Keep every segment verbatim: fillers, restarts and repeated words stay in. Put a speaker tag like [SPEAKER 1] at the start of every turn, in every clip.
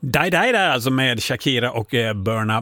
[SPEAKER 1] Die Die där alltså med Shakira och eh, Burna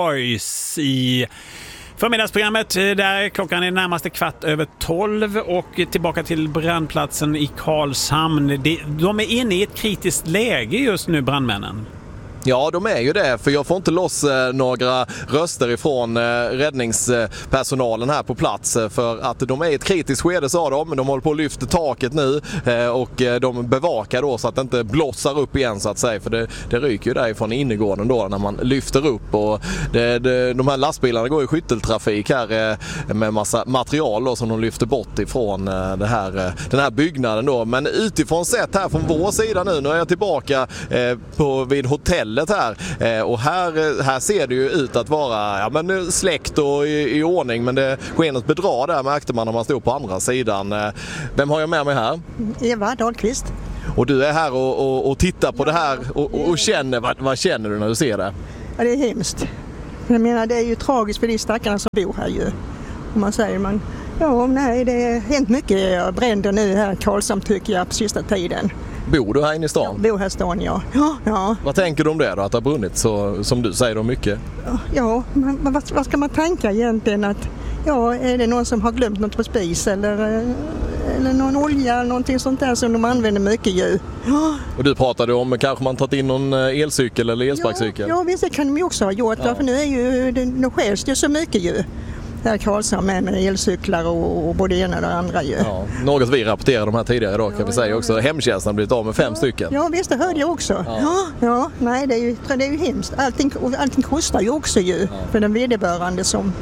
[SPEAKER 1] Boys i förmiddagsprogrammet. Där klockan är närmaste kvart över tolv och tillbaka till brandplatsen i Karlshamn. De, de är inne i ett kritiskt läge just nu, brandmännen.
[SPEAKER 2] Ja, de är ju det, för jag får inte loss eh, några röster ifrån eh, räddningspersonalen här på plats, eh, för att de är i ett kritiskt skede, sa de. De håller på att lyfta taket nu eh, och eh, de bevakar då så att det inte blossar upp igen, så att säga, för det, det ryker ju därifrån innergården då när man lyfter upp, och det, det, de här lastbilarna går i skytteltrafik här eh, med massa material då, som de lyfter bort ifrån eh, det här, eh, den här byggnaden då. Men utifrån sett här från vår sida nu, nu är jag tillbaka eh, på, vid hotell här. Eh, och här, här ser det ju ut att vara ja, men släkt och i, i ordning, men det skenet bedrar där, märkte man när man stod på andra sidan. Eh, vem har jag med mig här?
[SPEAKER 3] Eva Dahlqvist. Och
[SPEAKER 2] du är här och, och, och tittar på ja, det här och, och, och känner, vad, vad känner du när du ser det?
[SPEAKER 3] Ja, det är hemskt. Jag menar, det är ju tragiskt för de stackarna som bor här ju. Om man säger man, ja nej, det är hänt mycket bränder nu här i Karlshamn, tycker jag, på sista tiden.
[SPEAKER 2] Bor du här inne i stan?
[SPEAKER 3] Jag bor här i stan, ja. Ja, ja.
[SPEAKER 2] Vad tänker du om det då, att det har brunnit så, som du säger, då mycket?
[SPEAKER 3] Ja, men vad, vad ska man tänka egentligen? Att, ja, är det någon som har glömt något på spis eller, eller någon olja eller någonting sånt där som de använder mycket ju. Ja.
[SPEAKER 2] Och du pratade om, kanske man tagit in någon elcykel eller elsparkcykel?
[SPEAKER 3] Ja, ja, visst, det kan de ju också ha gjort, ja. För nu är ju, det, det skärs ju så mycket ju. Där Karlshamn med, med elcyklar och, och både ena och det andra ju.
[SPEAKER 2] Ja, något vi rapporterade de här tidigare idag, kan
[SPEAKER 3] ja,
[SPEAKER 2] vi säga också. Hemtjänsten har blivit av med fem
[SPEAKER 3] ja,
[SPEAKER 2] stycken.
[SPEAKER 3] Ja, visst, det hörde jag också. Ja, ja, ja nej, det är ju, det är ju hemskt. Allting, allting kostar ju också ju, ja. För den vederbörande som,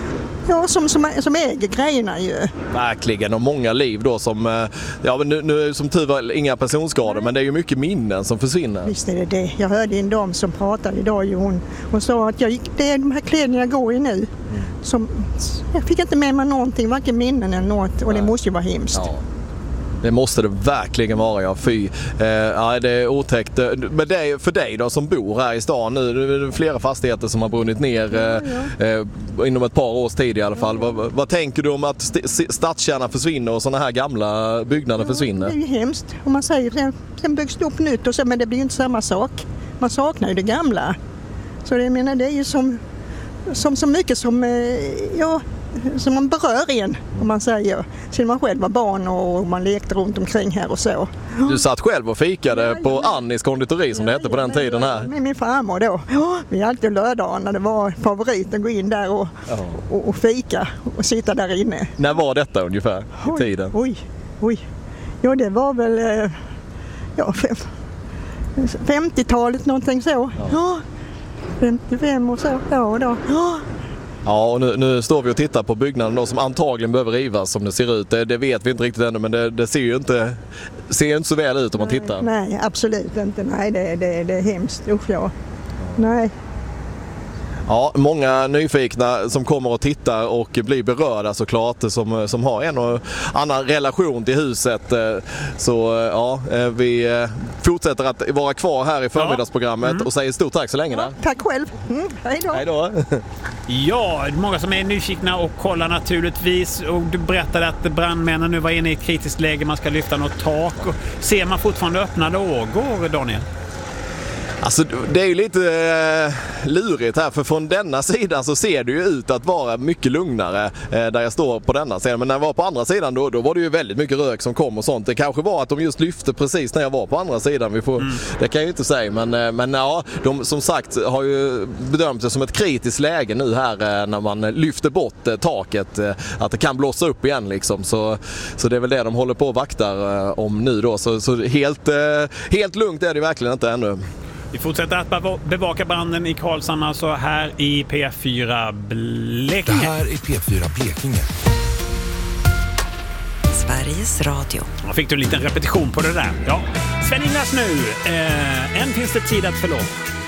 [SPEAKER 3] ja, som, som, som äger grejerna ju.
[SPEAKER 2] Verkligen, och många liv då som, ja men nu, nu som tur var inga personskador, nej. Men det är ju mycket minnen som försvinner.
[SPEAKER 3] Visst är det det. Jag hörde en dam som pratade idag ju, hon, hon sa att jag, det är de här kläderna jag går i nu. Mm. Som, jag fick inte med mig någonting, varken minnen eller något, och nej. Det måste ju vara hemskt. Ja. Det måste det verkligen vara, ja, fy. Eh, ja, det är otäckt. Men det är för dig då som bor här i stan nu, det är flera fastigheter som har brunnit ner ja, ja. Eh, inom ett par års tid i alla fall. Ja. Vad, vad tänker du om att st- stadskärnan försvinner och sådana här gamla byggnader ja, försvinner? Det är ju hemskt. Om man säger, sen, sen byggs det upp nytt och så, men det blir ju inte samma sak. Man saknar ju det gamla. Så det, jag menar, det är ju som, som så mycket som, eh, ja, som man berör en, om man säger. Sen man själv var barn och man lekte runt omkring här och så. Du satt själv och fikade ja, på ja, Annis konditori som ja, det hette på den ja, tiden här. Med min farmor då. Ja, vi alltid lördagar när det var favoriten, gå in där och, ja. och, och fika och sitta där inne. När var detta ungefär i oj, tiden? Oj, oj. Ja, det var väl ja, fem, femtiotalet någonting så. Ja. Ja, femtiofem och så. Ja, då. Ja. Ja, och nu, nu står vi och tittar på byggnaden då, som antagligen behöver rivas som det ser ut. Det, det vet vi inte riktigt ännu, men det, det ser ju inte, ser ju inte så väl ut om man tittar. Nej, nej, absolut inte. Nej, det, det, det är hemskt. Usch, ja. Nej. Ja, många nyfikna som kommer och tittar och blir berörda såklart, som, som har en och annan relation till huset. Så ja, vi fortsätter att vara kvar här i förmiddagsprogrammet ja. mm. och säger stort tack så länge. Ja, tack själv. Mm, hej då. Hej då.
[SPEAKER 1] Ja, många som är nyfikna och kollar naturligtvis. Och du berättade att brandmännen nu var inne i ett kritiskt läge, man ska lyfta något tak. Och ser man fortfarande öppnade ågor, Daniel?
[SPEAKER 2] Alltså det är ju lite eh, lurigt här, för från denna sidan så ser det ju ut att vara mycket lugnare eh, där jag står på denna sidan. Men när jag var på andra sidan då, då var det ju väldigt mycket rök som kom och sånt. Det kanske var att de just lyfte precis när jag var på andra sidan. Vi får, mm. Det kan jag ju inte säga, men, eh, men ja, de som sagt har ju bedömt det som ett kritiskt läge nu här eh, när man lyfter bort eh, taket. Eh, att det kan blåsa upp igen liksom. Så, så det är väl det de håller på och vaktar eh, om nu då. Så, så helt, eh, helt lugnt är det verkligen inte ännu.
[SPEAKER 1] Vi fortsätter att bevaka branden i Karlshamn, alltså här i P fyra Blekinge.
[SPEAKER 4] Det här är P fyra Blekinge.
[SPEAKER 5] Sveriges Radio.
[SPEAKER 1] Då fick du en liten repetition på det där. Ja. Sven-Ingvars nu. Eh, än finns det tid att förlåta.